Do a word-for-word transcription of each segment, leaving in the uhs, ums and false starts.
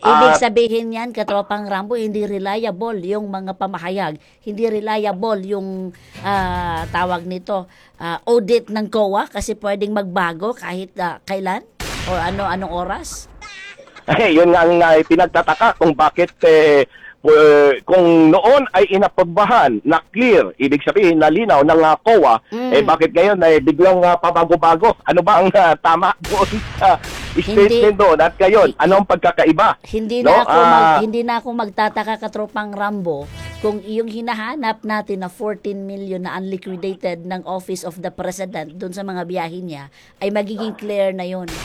Ibig At sabihin yan, katropang Rambo, hindi reliable yung mga pamahayag. Hindi reliable yung ah, tawag nito, ah, audit ng C O A kasi pwedeng magbago kahit ah, kailan o ano-anong oras. eh, yun nga ang uh, pinagtataka kung bakit eh, pu- kung noon ay inapagbahan na clear, ibig sabihin na linaw ng uh, C O A, Mm. eh bakit ngayon ay biglang uh, pabago-bago? Ano ba ang uh, tama doon sa statement doon? At ngayon, ano ang pagkakaiba? Hindi No? na ako mag, Ah, hindi na ako magtataka katropang Rambo kung yung hinahanap natin na fourteen million na unliquidated ng Office of the President doon sa mga biyahe niya ay magiging clear na yun.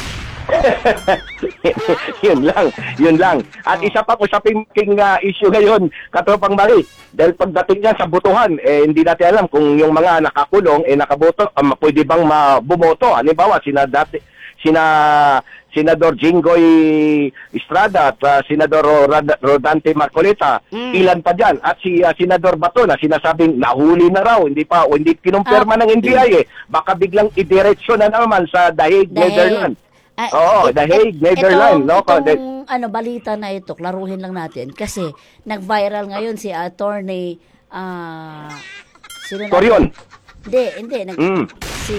yun lang, yun lang. At Oh. isa pang usaping king uh, issue ngayon, katropang Mari, dahil pagdating yan sa butuhan, eh, hindi natin alam kung yung mga nakakulong, eh, nakaboto, um, pwede bang mabumoto. Halimbawa, sina dati, sina Senador Jinggoy Estrada at uh, Senador Rod- Rodante Marcoleta, Mm. ilan pa dyan. At si uh, Senador Bato na sinasabing nahuli na raw, hindi pa, o hindi kinumpirma Ah. ng N B I eh. Baka biglang idiretso na naman sa Dahig, Dahil- Netherlands. Ah, Oo, it- The Hague, it- Netherlands, no? Itong, Kung- itong ano, balita na ito, klaruhin lang natin. Kasi, nag-viral ngayon si attorney, ah, sino na- Torion. Hindi, hindi. Nag, Mm. Si,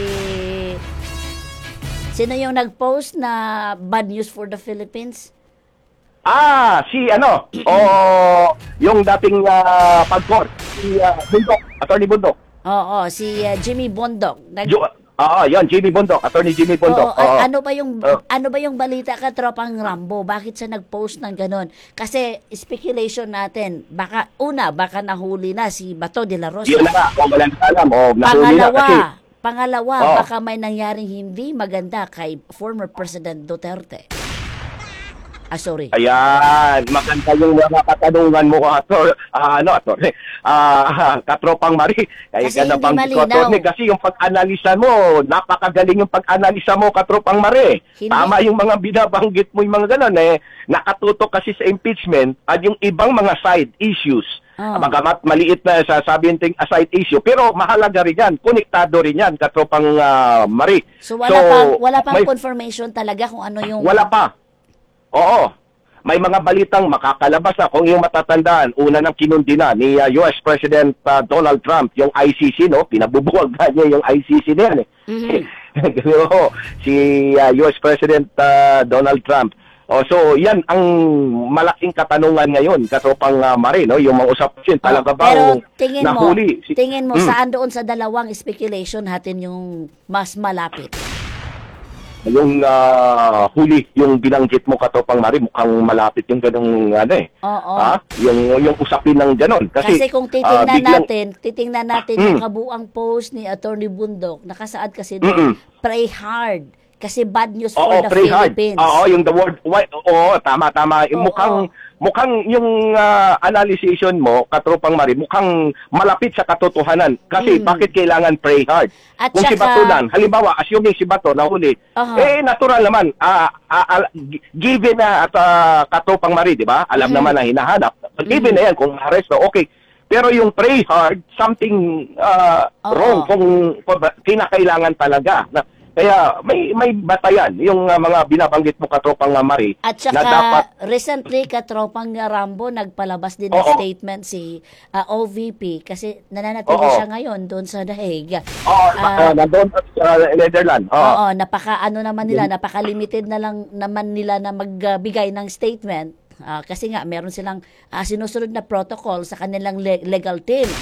sino yung nag-post na bad news for the Philippines? Ah, si ano, o yung dating uh, pag-court, si uh, Bundok, Attorney Bundok. Oo, si ah, Jimmy Bondok. Nag, Jo, ah, yan, Jimmy Bundok, Attorney Jimmy Bundok. Oo, a- Oo. ano ba yung Oo. ano ba yung balita ka tropang Rambo? Bakit siya nag-post ng ganun? Kasi speculation natin, baka una baka nahuli na si Bato de la Rosa. Yun na nga, kung walang alam, o nahuli na Pangalawa, kasi. pangalawa, Oo. baka may nangyaring hindi maganda kay former President Duterte. Ah, sorry. Ayan, maganda yung mga katanungan mo, Ator, ah, ano, Ator, ah, katropang Mari. Kaya Kasi ka na hindi bang malinaw. Ator, kasi yung pag-analisa mo, napakagaling yung pag-analisa mo, katropang Mari. Hindi- Tama yung mga binabanggit mo, yung mga ganun, eh, nakatutok kasi sa impeachment at yung ibang mga side issues. Oh. Bagamat maliit na sasabihin ting a side issue, pero mahalaga rin yan, konektado rin yan, katropang ah, Mari. So wala pang wala pang may- confirmation talaga kung ano yung wala pa. Oo. May mga balitang makakalabas na kung yung matatandaan, una nang kinundina ni uh, U S President uh, Donald Trump, yung I C C, no? Pinabubuwag na niya yung I C C na yan, eh. Mhm. Oo, si uh, U S President uh, Donald Trump. Oh, so yan ang malaking katanungan ngayon, katropang uh, Mari, no? Yung mga usapin, talaga Oh, bang pero tingin mo, nahuli? Si- tingin mo Mm. saan doon sa dalawang speculation natin yung mas malapit? Yung ah, huli, yung binanggit mo, katropang Mari, mukhang malapit yung ganung ano eh. Oo. Ha? Yung yung usapin ng ganon. Kasi, Kasi kung ah, titingnan biglang- natin, titingnan natin Mm. yung kabuang post ni Attorney Bundok, nakasaad kasi doon, Mm-mm. pray hard. Kasi bad news for Oo, the pray hard. Philippines. Oo, yung the word, why, oo, tama, tama. Oo. Mukhang, mukhang yung uh, analyzation mo, katropang Mari, mukhang malapit sa katotohanan. Kasi Mm. bakit kailangan pray hard? At Kung si saka- Bato lang, halimbawa, assuming si Bato nahuli, Aha. eh, natural naman, ah, ah, ah, gi- given na at uh, katropang Mari, di ba? Alam Mm. naman na hinahanap. Given na yan, kung arresto, okay. Pero yung pray hard, something uh, Oo. wrong kung, kung kinakailangan talaga. Na, kaya may may batayan yung uh, mga binabanggit mo, katropang uh, Mari, At na saka, dapat recently, katropang Rambo, nagpalabas din ng Oo. statement si ah, O V P kasi nananatili Oo. siya ngayon doon sa Daig. oh, Ah, uh, nandun sa Netherlands. Oo. Oo, napaka ano naman nila, napaka-limited na lang naman nila na magbigay ng statement. Ah, kasi nga meron silang ah, sinusunod na protocol sa kanilang le- legal team.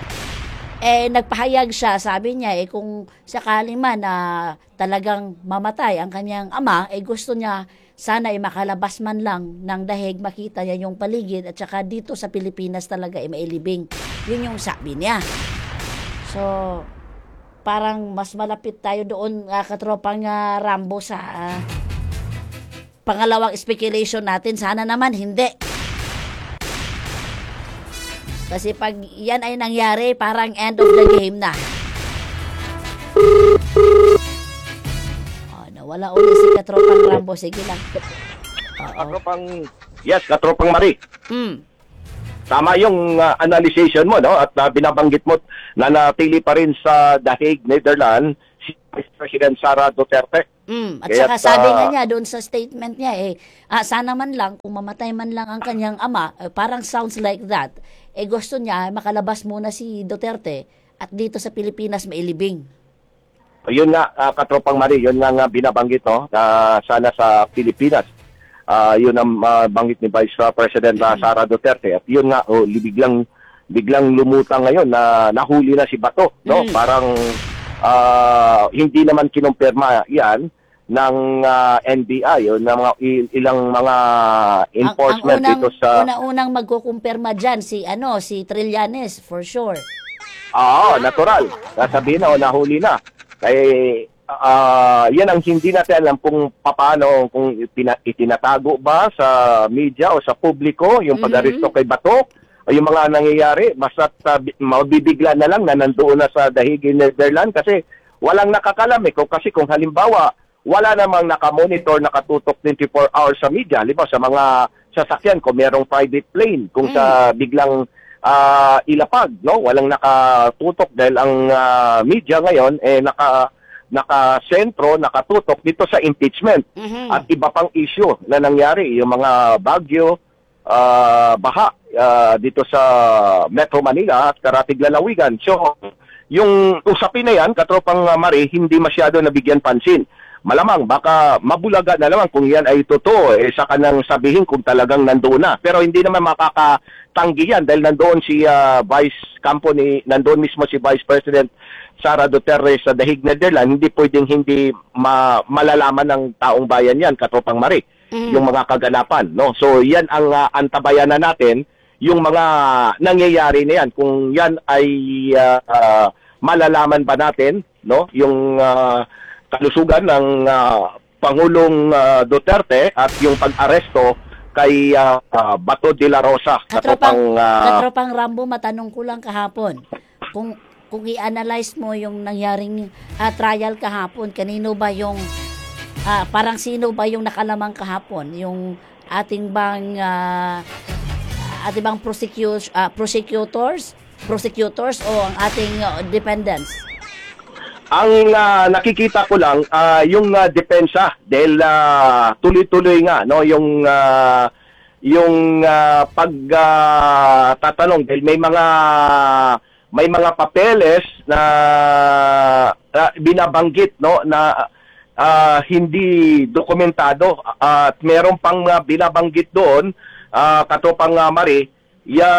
Eh nagpahayag siya, sabi niya eh kung sakali man na talagang mamatay ang kanyang ama, eh gusto niya sana ay makalabas man lang ng dahig, makita niya yung paligid at saka dito sa Pilipinas talaga ay mailibing. Yun yung sabi niya. So, parang mas malapit tayo doon, uh, katropang ah, Rambo, sa ah, pangalawang speculation natin. Sana naman hindi. Kasi pag yan ay nangyari, parang end of the game na. Oh, nawala ulit si katropang Rambo. Sige lang. Oo. Katropang, yes, katropang Mari. Mm. Tama yung uh, analyzation mo, no? At uh, binabanggit mo na natili pa rin sa The Hague, Netherlands, si Vice President Sara Duterte. Mm, at Kaya't, saka sabi nga ah, niya doon sa statement niya eh, ah, sana man lang kung mamatay man lang ang kanyang ama, eh, parang sounds like that. Eh gusto niya makalabas muna si Duterte at dito sa Pilipinas mailibing. Yun nga, uh, katropang Mari, yun nga nga binabanggit, no, na sana sa Pilipinas. Ah, yun ang uh, banggit ni Vice President uh, Sara Duterte. At yun nga, oh, biglang, biglang lumutang ngayon na nahuli na si Bato. No? Mm. Parang ah, hindi naman kinumpirma yan ng ah, N B I o ng mga il- ilang mga enforcement ang, ang unang, dito sa... Una-unang magkukumpirma dyan si, ano, si Trillanes, for sure. Oo, natural. Sasabihin na o nahuli na. Kaya ah, yan ang hindi natin alam kung paano, kung itina- itinatago ba sa media o sa publiko yung Mhm. pag-aresto kay Bato o yung mga nangyayari. Basta uh, mabibigla na lang na nandoon na sa dahigin Netherlands kasi walang nakakalam eh. Kung, kasi kung halimbawa, wala namang nakamonitor, nakatutok twenty-four hours sa media. Halimbawa sa mga sasakyan, kung merong private plane, kung Mm. sa biglang ah, ilapag, no? Walang nakatutok dahil ang ah, media ngayon eh naka nakasentro, nakatutok dito sa impeachment Mhm. at iba pang issue na nangyari, yung mga bagyo, ah, baha ah, dito sa Metro Manila at Karatig Lalawigan. So, yung usapin na yan, katropang ah, Mari, hindi masyado nabigyan pansin. Malamang, baka mabulaga na naman kung yan ay totoo, eh, sa kanang sabihin kung talagang nandoon na. Pero hindi naman makakatanggi yan dahil nandoon si ah, Vice Company, nandoon mismo si Vice President Sara Duterte sa Dahig Netherlands. Hindi pwedeng hindi ma- malalaman ng taong bayan yan, katropang Mari, Mhm. yung mga kaganapan. No? So yan ang ah, antabayan na natin, yung mga nangyayari na yan. Kung yan ay ah, ah, malalaman ba natin, no? Yung ah, kalusugan ng ah, Pangulong ah, Duterte at yung pag-aresto kay ah, ah, Bato de la Rosa. Katropang, ah, katropang Rambo, matanong ko lang kahapon. Kung kung i-analyze mo yung nangyaring ah, trial kahapon, kanino ba yung ah, parang sino ba yung nakalamang kahapon? Yung ating bang ah, ating bang prosecutors, prosecutors, prosecutors o ang ating ah, defendants? Ang ah, nakikita ko lang ah, yung ah, depensa dahil ah, tuloy-tuloy nga no yung ah, yung ah, pag ah, tatanong dahil may mga may mga papeles na ah, binabanggit no na ah, hindi dokumentado at meron pang ah, binabanggit doon uh, katopang uh, Mari ya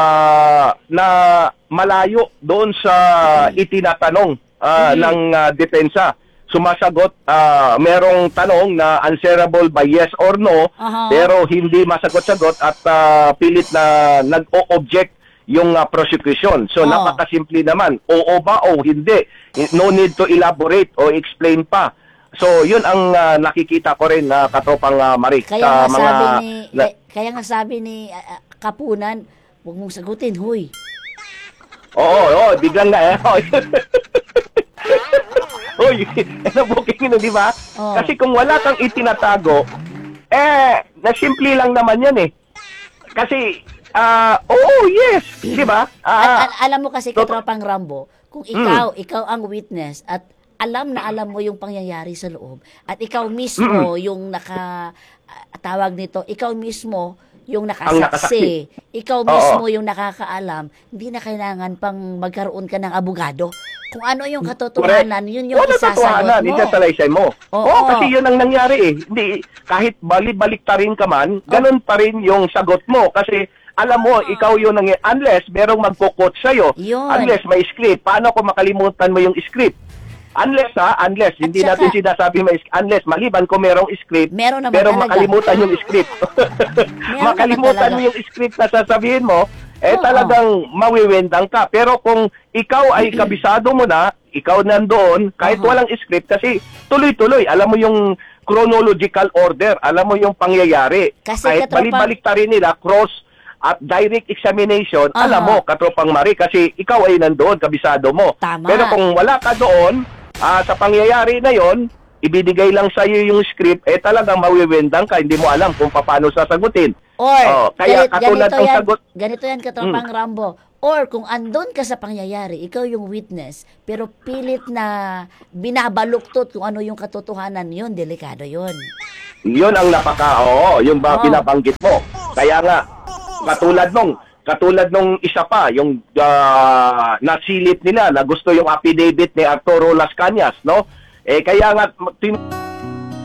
na malayo doon sa itinatanong ah, Mhm. ng ah, depensa. Sumasagot, ah, merong tanong na answerable by yes or no, Aha. pero hindi masagot-sagot at ah, pilit na nag-o-object yung ah, prosecution. So Oo. napakasimple naman, oo ba o hindi. No need to elaborate o explain pa. So yun ang ah, nakikita ko rin na katropang uh, Mari Kaya nga sa mga sabi ni na- kaya, kaya nga sabi ni ah, ah, Kapunan, huwag mong sagutin, huy. Oo, oo, biglang na eh. Uy, ano booking yun, di ba? Oo. Kasi kung wala kang itinatago, eh, na simple lang naman yan eh. Kasi, ah, oo, yes, di ba? At, Ah, al- alam mo kasi, tot- katropang Rambo, kung ikaw, ikaw ang witness at alam na alam mo yung pangyayari sa loob at ikaw mismo yung naka ah, tawag nito, ikaw mismo yung Ang nakasaksi, nakasaksi. ikaw Oo. mismo yung nakakaalam, hindi na kailangan pang magkaroon ka ng abogado. Kung ano yung katotohanan, yun yung Oo, isasagot natotohanan, mo. isasalaysay mo. Oo. Oo, kasi yun ang nangyari eh. Hindi, kahit bali-balik ta rin ka man, ganun pa rin yung sagot mo. Kasi alam mo, ikaw yung nangyari. Unless merong magkukot sa'yo. Yun. Unless may script. Paano kung makalimutan mo yung script? Unless ha, unless, At hindi saka- natin sinasabi may script. Unless, maliban kung merong script, Meron naman pero talaga. makalimutan yung script. Meron makalimutan naman mo yung script na sasabihin mo, eh Oo. talagang mawiwendang ka. Pero kung ikaw ay kabisado mo na, ikaw nandoon, kahit Aha. walang script, kasi tuloy-tuloy, alam mo yung chronological order, alam mo yung pangyayari. Kasi kahit katropang- balik-balik ta rin nila, cross at direct examination, Aha. alam mo, katropang Mari, kasi ikaw ay nandoon, kabisado mo. Tama. Pero kung wala ka doon, ah, sa pangyayari na yon, ibinigay lang sa iyo yung script, eh talagang mawiwendang ka, hindi mo alam kung paano sasagutin. Or, Oh, kaya ganit- katulad ganito ng yan, sagot- ganito yan katropang Rambo. Or kung andon ka sa pangyayari, ikaw yung witness, pero pilit na binabaluktot kung ano yung katotohanan, yun, delikado yun. Yun ang napaka, oo, yung ba Oo. binabanggit mo. Kaya nga, katulad nung, katulad nung isa pa, yung ah, nasilip nila na gusto yung affidavit ni Arturo Las Cañas, no? Eh, kaya nga, tin-